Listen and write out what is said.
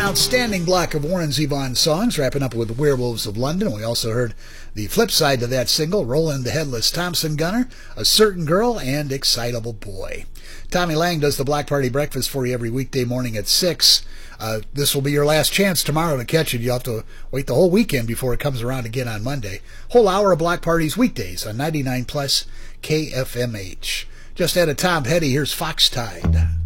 outstanding block of Warren Zevon songs, wrapping up with Werewolves of London. We also heard the flip side to that single, Roland the Headless Thompson Gunner, A Certain Girl, and Excitable Boy. Tommy Lang does the Block Party Breakfast for you every weekday morning at 6. This will be your last chance tomorrow to catch it. You'll have to wait the whole weekend before it comes around again on Monday. Whole hour of Block Parties weekdays on 99 Plus KFMH. Just ahead of Tom Petty, here's Foxtide.